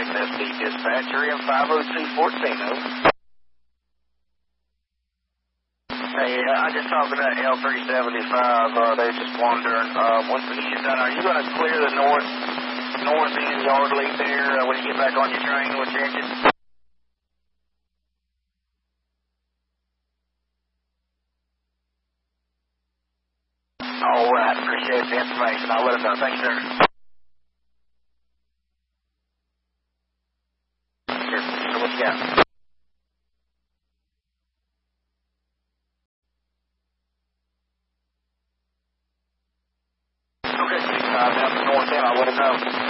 XSD dispatcher in 50214. Hey, I just talking to L375. They're just wondering, once the heat is done, are you going to clear the north end yard leak there when you get back on your train with your engine? All right, appreciate the information. I'll let them know. Thank you, sir. Here, so what you got? Okay, 65 down the north end. I'll let them know.